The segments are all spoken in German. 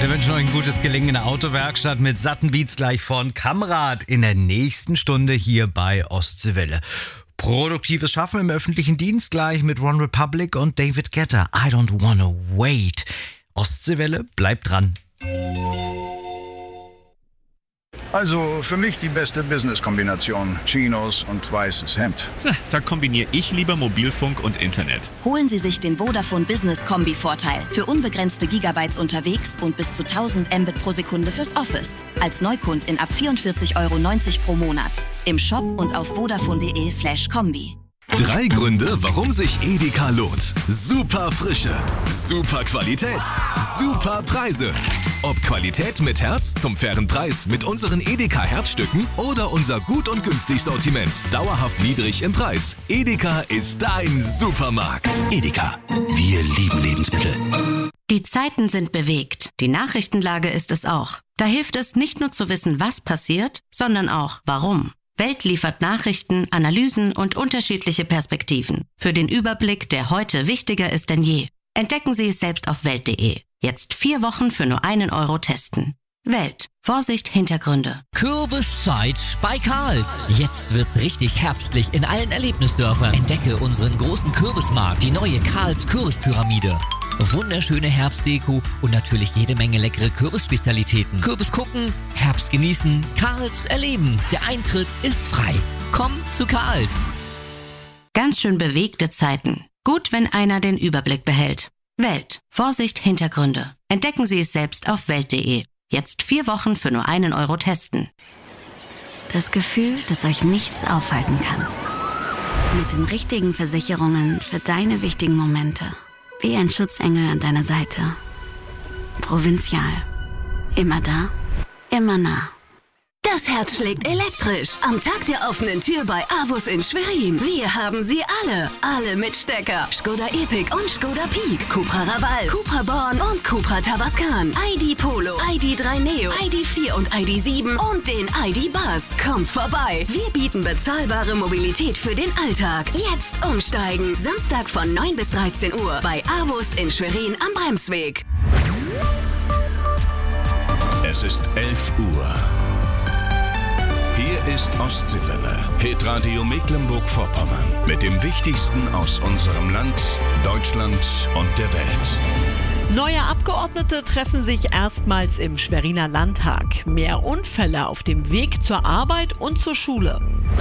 Wir wünschen euch ein gutes Gelingen in der Autowerkstatt mit satten Beats gleich von Kamrad in der nächsten Stunde hier bei Ostseewelle. Produktives Schaffen im öffentlichen Dienst gleich mit One Republic und David Guetta. I don't wanna wait. Ostseewelle, bleibt dran. Also für mich die beste Business-Kombination. Chinos und weißes Hemd. Da kombiniere ich lieber Mobilfunk und Internet. Holen Sie sich den Vodafone Business Kombi-Vorteil. Für unbegrenzte Gigabytes unterwegs und bis zu 1000 Mbit pro Sekunde fürs Office. Als Neukundin ab 44,90 € pro Monat. Im Shop und auf vodafone.de/kombi. 3 Gründe, warum sich Edeka lohnt. Super Frische, super Qualität, super Preise. Ob Qualität mit Herz zum fairen Preis mit unseren Edeka Herzstücken oder unser gut und günstig Sortiment, dauerhaft niedrig im Preis. Edeka ist dein Supermarkt. Edeka, wir lieben Lebensmittel. Die Zeiten sind bewegt. Die Nachrichtenlage ist es auch. Da hilft es nicht nur zu wissen, was passiert, sondern auch warum. Welt liefert Nachrichten, Analysen und unterschiedliche Perspektiven. Für den Überblick, der heute wichtiger ist denn je. Entdecken Sie es selbst auf Welt.de. Jetzt 4 Wochen für nur 1 € testen. Welt. Vorsicht, Hintergründe. Kürbiszeit bei Karls. Jetzt wird's richtig herbstlich in allen Erlebnisdörfern. Entdecke unseren großen Kürbismarkt, die neue Karls Kürbispyramide. Wunderschöne Herbstdeko und natürlich jede Menge leckere Kürbisspezialitäten. Kürbis gucken, Herbst genießen, Karls erleben. Der Eintritt ist frei. Komm zu Karls. Ganz schön bewegte Zeiten. Gut, wenn einer den Überblick behält. Welt. Vorsicht, Hintergründe. Entdecken Sie es selbst auf Welt.de. Jetzt 4 Wochen für nur 1 € testen. Das Gefühl, dass euch nichts aufhalten kann. Mit den richtigen Versicherungen für deine wichtigen Momente. Wie ein Schutzengel an deiner Seite. Provinzial. Immer da, immer nah. Das Herz schlägt elektrisch. Am Tag der offenen Tür bei AWUS in Schwerin. Wir haben sie alle. Alle mit Stecker. Skoda Epic und Skoda Peak. Cupra Raval, Cupra Born und Cupra Tavascan. ID Polo, ID3 Neo, ID4 und ID7 und den ID Buzz. Kommt vorbei. Wir bieten bezahlbare Mobilität für den Alltag. Jetzt umsteigen. Samstag von 9 bis 13 Uhr bei AWUS in Schwerin am Bremsweg. Es ist 11 Uhr. Hier ist Ostseewelle, Hitradio Mecklenburg-Vorpommern. Mit dem Wichtigsten aus unserem Land, Deutschland und der Welt. Neue Abgeordnete treffen sich erstmals im Schweriner Landtag. Mehr Unfälle auf dem Weg zur Arbeit und zur Schule.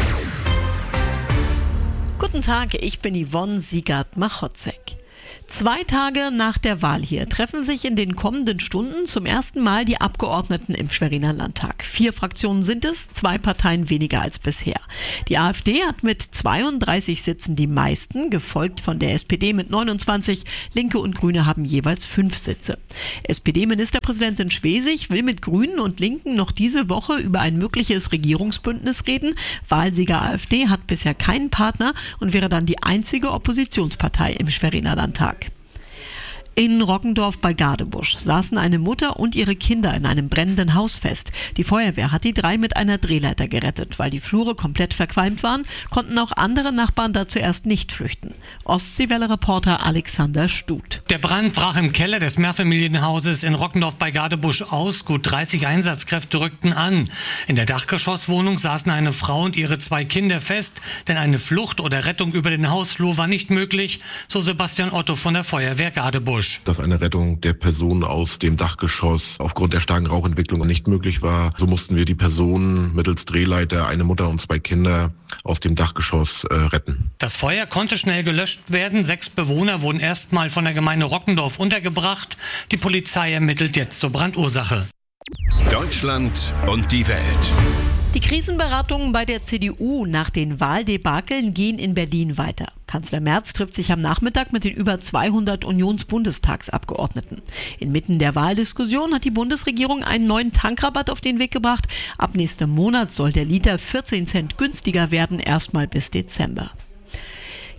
Guten Tag, ich bin Yvonne Siegert-Machotzek. 2 Tage nach der Wahl hier treffen sich in den kommenden Stunden zum ersten Mal die Abgeordneten im Schweriner Landtag. 4 Fraktionen sind es, 2 Parteien weniger als bisher. Die AfD hat mit 32 Sitzen die meisten, gefolgt von der SPD mit 29. Linke und Grüne haben jeweils 5 Sitze. SPD-Ministerpräsidentin Schwesig will mit Grünen und Linken noch diese Woche über ein mögliches Regierungsbündnis reden. Wahlsieger AfD hat bisher keinen Partner und wäre dann die einzige Oppositionspartei im Schweriner Landtag. In Roggendorf bei Gadebusch saßen eine Mutter und ihre Kinder in einem brennenden Haus fest. Die Feuerwehr hat die 3 mit einer Drehleiter gerettet. Weil die Flure komplett verqualmt waren, konnten auch andere Nachbarn da zuerst nicht flüchten. Ostseewelle-Reporter Alexander Stut. Der Brand brach im Keller des Mehrfamilienhauses in Roggendorf bei Gadebusch aus. Gut 30 Einsatzkräfte rückten an. In der Dachgeschosswohnung saßen eine Frau und ihre 2 Kinder fest, denn eine Flucht oder Rettung über den Hausflur war nicht möglich, so Sebastian Otto von der Feuerwehr Gadebusch. Dass eine Rettung der Person aus dem Dachgeschoss aufgrund der starken Rauchentwicklung nicht möglich war. So mussten wir die Person mittels Drehleiter, eine Mutter und 2 Kinder, aus dem Dachgeschoss retten. Das Feuer konnte schnell gelöscht werden. 6 Bewohner wurden erstmal von der Gemeinde Roggendorf untergebracht. Die Polizei ermittelt jetzt zur Brandursache. Deutschland und die Welt. Die Krisenberatungen bei der CDU nach den Wahldebakeln gehen in Berlin weiter. Kanzler Merz trifft sich am Nachmittag mit den über 200 Unions-Bundestagsabgeordneten. Inmitten der Wahldiskussion hat die Bundesregierung einen neuen Tankrabatt auf den Weg gebracht. Ab nächstem Monat soll der Liter 14 Cent günstiger werden, erstmal bis Dezember.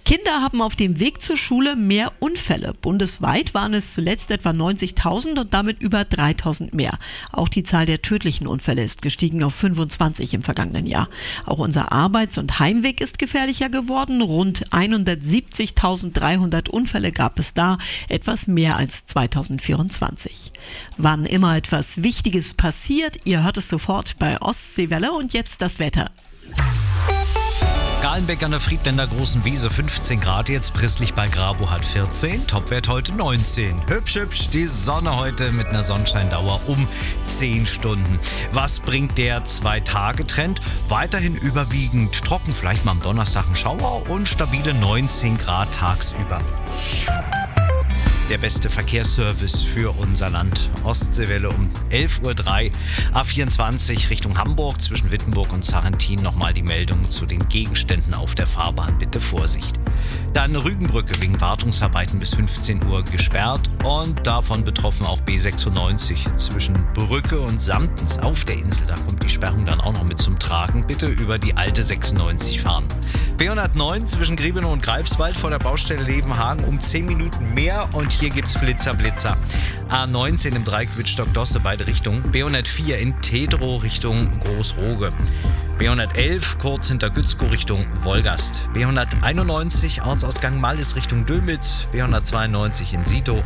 Kinder haben auf dem Weg zur Schule mehr Unfälle. Bundesweit waren es zuletzt etwa 90.000 und damit über 3.000 mehr. Auch die Zahl der tödlichen Unfälle ist gestiegen auf 25 im vergangenen Jahr. Auch unser Arbeits- und Heimweg ist gefährlicher geworden. Rund 170.300 Unfälle gab es da, etwas mehr als 2024. Wann immer etwas Wichtiges passiert, ihr hört es sofort bei Ostseewelle. Und jetzt das Wetter. Galenbeck an der Friedländer Großen Wiese 15 Grad, jetzt Prisslich bei Grabo hat 14, Topwert heute 19. Hübsch, die Sonne heute mit einer Sonnenscheindauer um 10 Stunden. Was bringt der 2-Tage-Trend? Weiterhin überwiegend trocken, vielleicht mal am Donnerstag ein Schauer und stabile 19 Grad tagsüber. Der beste Verkehrsservice für unser Land. Ostseewelle um 11.03 Uhr. A24 Richtung Hamburg zwischen Wittenburg und Sarrentin. Nochmal die Meldung zu den Gegenständen auf der Fahrbahn. Bitte Vorsicht. Dann Rügenbrücke wegen Wartungsarbeiten bis 15 Uhr gesperrt und davon betroffen auch B96 zwischen Brücke und Samtens auf der Insel. Da kommt die Sperrung dann auch noch mit zum Tragen. Bitte über die alte 96 fahren. B109 zwischen Griebenow und Greifswald vor der Baustelle Levenhagen um 10 Minuten mehr und hier gibt's Blitzer. A19 im Dreieck Wittstock-Dosse, beide Richtungen. B104 in Tedrow Richtung Großroge. B111 kurz hinter Gützkow Richtung Wolgast. B191 Ortsausgang Mallis Richtung Dülmitz. B192 in Sito.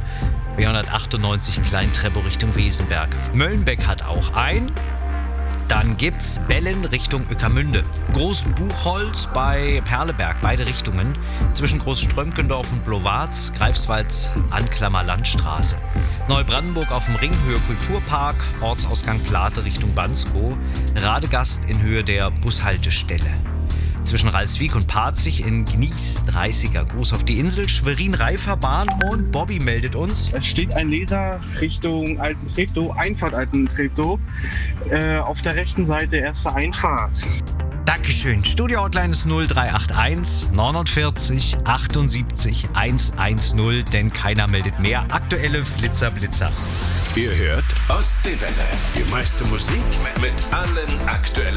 B198 Kleintrebbow Richtung Wesenberg. Möllenbeck hat auch ein. Dann gibt's Bellen Richtung Ueckermünde. Großbuchholz bei Perleberg, beide Richtungen. Zwischen Großströmkendorf und Blowarz, Greifswald, Anklammer Landstraße. Neubrandenburg auf dem Ring, Höhe Kulturpark, Ortsausgang Plate Richtung Banskow. Radegast in Höhe der Bushaltestelle. Zwischen Ralswiek und Parzig in Gnies, 30er. Gruß auf die Insel, Schwerin-Reiferbahn und Bobby meldet uns. Es steht ein Leser Richtung Alten-Treptow, Einfahrt Alten-Treptow. Auf der rechten Seite erste Einfahrt. Dankeschön. Studio-Hotline ist 0381 49 78 110, denn keiner meldet mehr. Aktuelle Blitzer. Ihr hört Ostseewelle. Die meiste Musik mit allen aktuellen